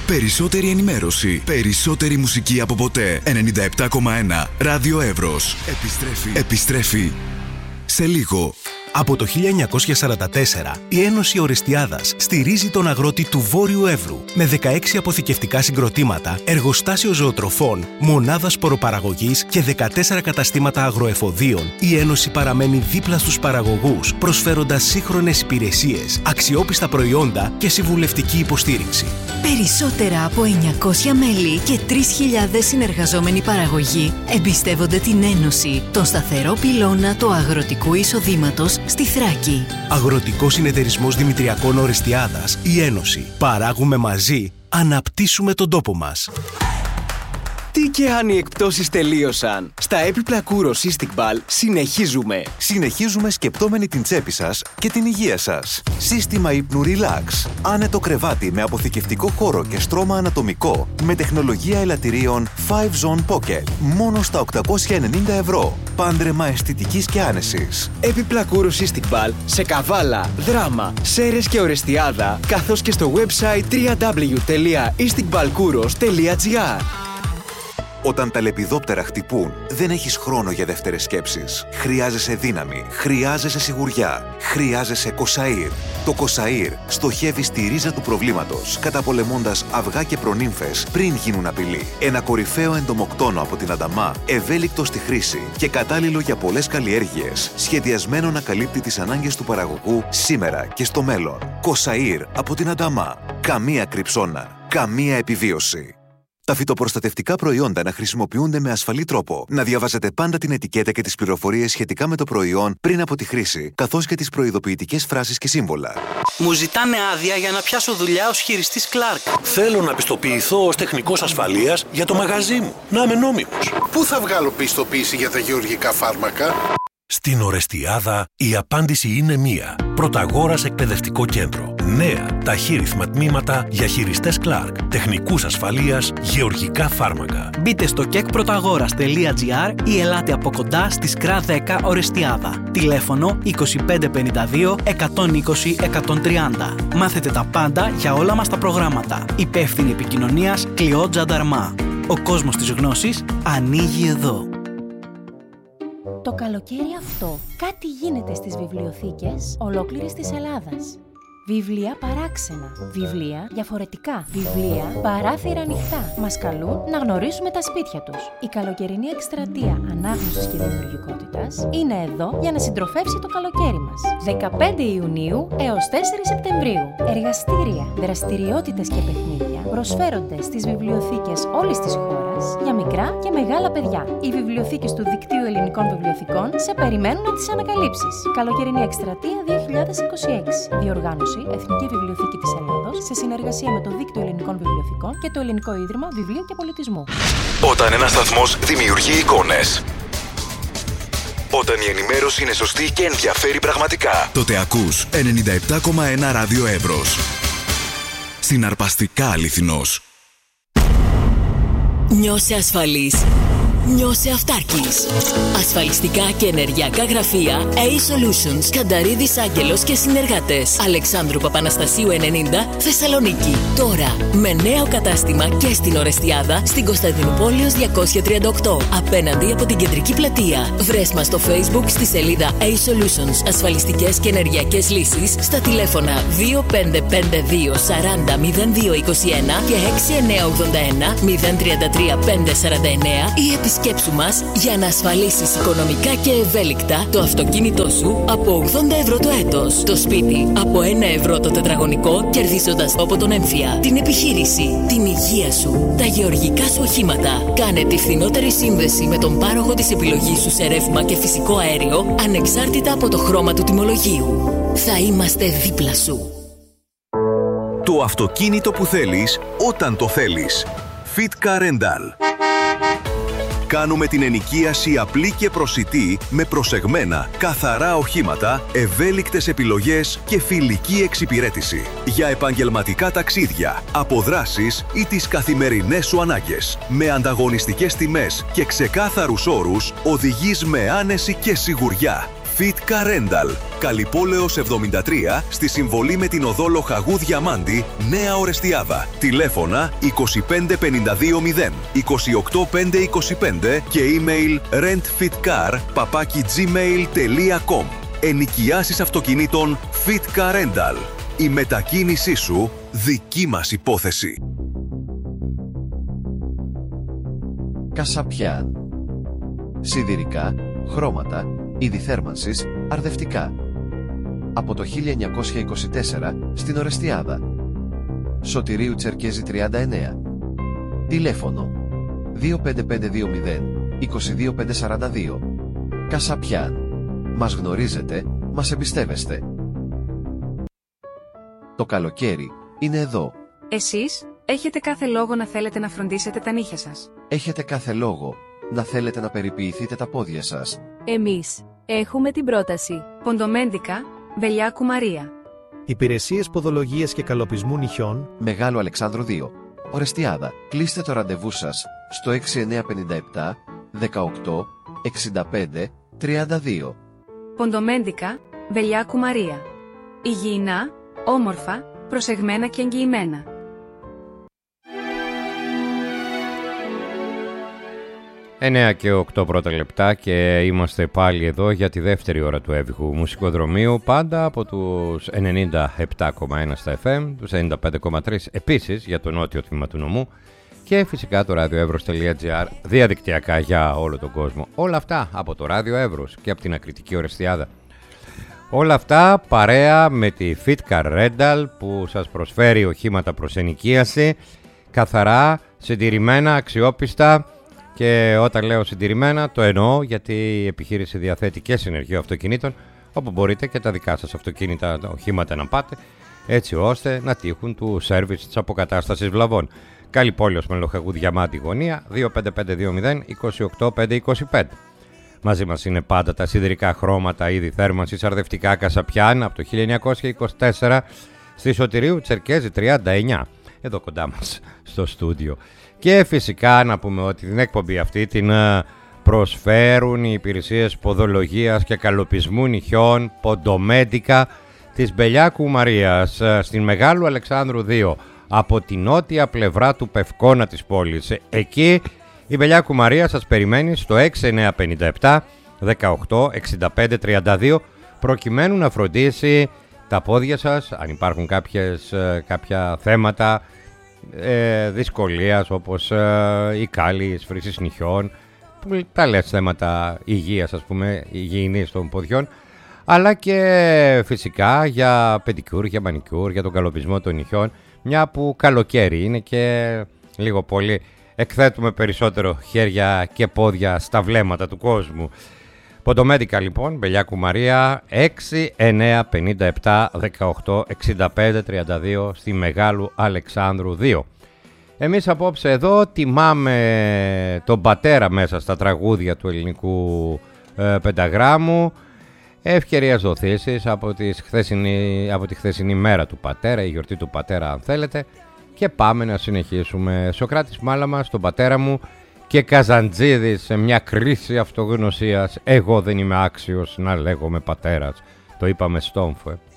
Περισσότερη ενημέρωση. Περισσότερη μουσική από ποτέ. 97,1 Ράδιο Εύρος. Επιστρέφει σε λίγο. Από το 1944, η Ένωση Ορεστιάδας στηρίζει τον αγρότη του Βόρειου Εύρου με 16 αποθηκευτικά συγκροτήματα, εργοστάσιο ζωοτροφών, μονάδα σποροπαραγωγής και 14 καταστήματα αγροεφοδίων. Η Ένωση παραμένει δίπλα στους παραγωγούς, προσφέροντας σύγχρονες υπηρεσίες, αξιόπιστα προϊόντα και συμβουλευτική υποστήριξη. Περισσότερα από 900 μέλη και 3.000 συνεργαζόμενοι παραγωγοί εμπιστεύονται την Ένωση, τον σταθερό πυλώνα του αγροτικού εισοδήματος στη Θράκη. Αγροτικός Συνεταιρισμός Δημητριακών Ορεστιάδας, η Ένωση. Παράγουμε μαζί, αναπτύσσουμε τον τόπο μας. Τι και αν οι εκπτώσεις τελείωσαν. Στα έπιπλα Kouros Cystic-Ball συνεχίζουμε. Συνεχίζουμε σκεπτόμενοι την τσέπη σας και την υγεία σας. Σύστημα ύπνου Relax. Άνετο κρεβάτι με αποθηκευτικό χώρο και στρώμα ανατομικό με τεχνολογία ελαττηρίων 5 Zone Pocket. Μόνο στα 890 ευρώ. Πάντρεμα αισθητικής και άνεσης. Έπιπλα Kouros Cystic-Ball σε Καβάλα, Δράμα, Σέρρες και Ορεστιάδα, καθώς και στο website www.isticballkouros.gr. Όταν τα λεπιδόπτερα χτυπούν, δεν έχεις χρόνο για δεύτερες σκέψεις. Χρειάζεσαι δύναμη, χρειάζεσαι σιγουριά, χρειάζεσαι Κοσαΐρ. Το Κοσαΐρ στοχεύει στη ρίζα του προβλήματος, καταπολεμώντας αυγά και προνύμφες πριν γίνουν απειλή. Ένα κορυφαίο εντομοκτόνο από την Ανταμά, ευέλικτο στη χρήση και κατάλληλο για πολλές καλλιέργειες, σχεδιασμένο να καλύπτει τις ανάγκες του παραγωγού σήμερα και στο μέλλον. Κοσαΐρ από την Ανταμά. Καμία κρυψώνα, καμία επιβίωση. Τα φυτοπροστατευτικά προϊόντα να χρησιμοποιούνται με ασφαλή τρόπο. Να διαβάζετε πάντα την ετικέτα και τις πληροφορίες σχετικά με το προϊόν πριν από τη χρήση, καθώς και τις προειδοποιητικές φράσεις και σύμβολα. Μου ζητάνε άδεια για να πιάσω δουλειά ως χειριστής Clark. Θέλω να πιστοποιηθώ ως τεχνικός ασφαλείας για το μαγαζί μου. Να είμαι νόμιμος. Πού θα βγάλω πιστοποίηση για τα γεωργικά φάρμακα? Στην Ορεστιάδα η απάντηση είναι μία. Πρωταγόρας εκπαιδευτικό κέντρο. Νέα ταχύρυθμα τμήματα για χειριστές Clark, τεχνικούς ασφαλείας, γεωργικά φάρμακα. Μπείτε στο kekprotagora.gr ή ελάτε από κοντά στη ΣΚΡΑ 10 Ορεστιάδα. Τηλέφωνο 2552 120 130. Μάθετε τα πάντα για όλα μας τα προγράμματα. Υπεύθυνη επικοινωνίας Κλειό Τζανταρμά. Ο κόσμος της γνώσης ανοίγει εδώ. Το καλοκαίρι αυτό κάτι γίνεται στις βιβλιοθήκες ολόκληρης της Ελλάδας. Βιβλία παράξενα, βιβλία διαφορετικά, βιβλία παράθυρα ανοιχτά. Μας καλούν να γνωρίσουμε τα σπίτια τους. Η καλοκαιρινή εκστρατεία ανάγνωσης και δημιουργικότητας είναι εδώ για να συντροφεύσει το καλοκαίρι μας. 15 Ιουνίου έως 4 Σεπτεμβρίου. Εργαστήρια, δραστηριότητες και παιχνίδια προσφέρονται στις βιβλιοθήκες όλης της χώρας για μικρά και μεγάλα παιδιά. Οι βιβλιοθήκες του Δικτύου Ελληνικών Βιβλιοθηκών σε περιμένουν να τις ανακαλύψεις. Καλοκαιρινή εκστρατεία 2026. Διοργάνωση Εθνική Βιβλιοθήκη της Ελλάδος σε συνεργασία με το Δίκτυο Ελληνικών Βιβλιοθηκών και το Ελληνικό Ίδρυμα Βιβλίου και Πολιτισμού. Όταν ένας σταθμός δημιουργεί εικόνες, όταν η ενημέρωση είναι σωστή και ενδιαφέρει πραγματικά, τότε ακούς 97,1 Ράδιο Εύρος. Συναρπαστικά αληθινός. Νιώσε ασφαλής. Νιώσε αυτάρκης. Ασφαλιστικά και ενεργειακά γραφεία A-Solutions, Κανταρίδης Άγγελος και συνεργάτες. Αλεξάνδρου Παπαναστασίου 90, Θεσσαλονίκη. Τώρα με νέο κατάστημα και στην Ορεστιάδα, στην Κωνσταντινούπολεως 238, απέναντι από την κεντρική πλατεία. Βρες μας στο Facebook στη σελίδα A-Solutions, ασφαλιστικές και ενεργειακές λύσεις, στα τηλέφωνα 2552 40 0221 και 6981 033 549 ή επισκέψου μας για να ασφαλίσεις οικονομικά και ευέλικτα το αυτοκίνητό σου από 80 ευρώ το έτος, το σπίτι από 1 ευρώ το τετραγωνικό, κερδίζοντας από τον έμφυα, την επιχείρηση, την υγεία σου, τα γεωργικά σου οχήματα. Κάνε τη φθηνότερη σύνδεση με τον πάροχο της επιλογής σου σε ρεύμα και φυσικό αέριο, ανεξάρτητα από το χρώμα του τιμολογίου. Θα είμαστε δίπλα σου. Το αυτοκίνητο που θέλεις όταν το θέλεις. Fitka Rental. Κάνουμε την ενοικίαση απλή και προσιτή με προσεγμένα, καθαρά οχήματα, ευέλικτες επιλογές και φιλική εξυπηρέτηση. Για επαγγελματικά ταξίδια, αποδράσεις ή τις καθημερινές σου ανάγκες. Με ανταγωνιστικές τιμές και ξεκάθαρους όρους, οδηγείς με άνεση και σιγουριά. Fit Car Rental. Καλυπόλεως 73 στη συμβολή με την οδό Λοχαγού Διαμάντη, Νέα Ορεστιάδα. Τηλέφωνα 25520 28525 και email rentfitcar@gmail.com. Ενοικιάσεις αυτοκινήτων Fit Car Rental. Η μετακίνησή σου δική μας υπόθεση. Κασαπιάν. Σιδηρικά, χρώματα, είδη θέρμανσης, αρδευτικά. Από το 1924 στην Ορεστιάδα. Σωτηρίου Τσερκέζη 39. Τηλέφωνο 25520 22542. Κασαπιάν. Μας γνωρίζετε, μας εμπιστεύεστε. Το καλοκαίρι είναι εδώ. Εσείς έχετε κάθε λόγο να θέλετε να φροντίσετε τα νύχια σας. Έχετε κάθε λόγο να θέλετε να περιποιηθείτε τα πόδια σας. Εμείς έχουμε την πρόταση. Ποντομέντικα, Βελιάκου Μαρία. Υπηρεσίες ποδολογίας και καλοπισμού νυχιών. Μεγάλου Αλεξάνδρου 2. Ορεστιάδα. Κλείστε το ραντεβού σας στο 6957 18 65 32. Ποντομέντικα, Βελιάκου Μαρία. Υγιεινά, όμορφα, προσεγμένα και εγγυημένα. 9 και 8 πρώτα λεπτά και είμαστε πάλι εδώ για τη δεύτερη ώρα του έβυχου μουσικοδρομίου, πάντα από τους 97,1 στα FM, τους 95,3 επίσης για το νότιο τμήμα του νομού και φυσικά το radioevros.gr διαδικτυακά για όλο τον κόσμο. Όλα αυτά από το Ράδιο Εύρος και από την ακριτική Ορεστιάδα. Όλα αυτά παρέα με τη Fit Car Rental που σας προσφέρει οχήματα προς ενοικίαση, καθαρά, συντηρημένα, αξιόπιστα. Και όταν λέω συντηρημένα το εννοώ γιατί η επιχείρηση διαθέτει και συνεργείο αυτοκινήτων όπου μπορείτε και τα δικά σας αυτοκίνητα οχήματα να πάτε έτσι ώστε να τύχουν του σέρβις της αποκατάστασης βλαβών. Καλυπόλεως με Λοχαγού Διαμάντη γωνία 25520 28525. Μαζί μας είναι πάντα τα σιδηρικά χρώματα είδη θέρμανσης αρδευτικά Κασαπιάν από το 1924 στη Σωτηρίου Τσερκέζη 39 εδώ κοντά μας στο στούντιο. Και φυσικά να πούμε ότι την εκπομπή αυτή την προσφέρουν οι υπηρεσίες ποδολογίας και καλοπισμού νυχιών Ποντομέντικα της Μπελιάκου Μαρίας στην Μεγάλου Αλεξάνδρου 2 από την νότια πλευρά του Πευκόνα της πόλης. Εκεί η Μπελιάκου Μαρία σας περιμένει στο 6957 18 65 32 προκειμένου να φροντίσει τα πόδια σας αν υπάρχουν κάποια θέματα δυσκολίας όπως η κάλλη, σφρύσεις νυχιών, τα λες θέματα υγείας, ας πούμε, υγιεινής των ποδιών, αλλά και φυσικά για πεντικούρ, για μανικούρ, για τον καλοπισμό των νυχιών, μια που καλοκαίρι είναι και λίγο πολύ εκθέτουμε περισσότερο χέρια και πόδια στα βλέμματα του κόσμου. Ποντομέντικα λοιπόν, Μπελιάκου Μαρία 6957 18 65 32 στη Μεγάλου Αλεξάνδρου 2. Εμείς απόψε εδώ τιμάμε τον πατέρα μέσα στα τραγούδια του ελληνικού πενταγράμμου. Ευκαιρίας δοθήσεις από τη χθεσινή μέρα του πατέρα, η γιορτή του πατέρα αν θέλετε. Και πάμε να συνεχίσουμε. Σοκράτης Μάλαμας, τον πατέρα μου, και Καζαντζίδης σε μια κρίση αυτογνωσίας. Εγώ δεν είμαι άξιος να λέγομαι πατέρας. Το είπαμε στόμφο.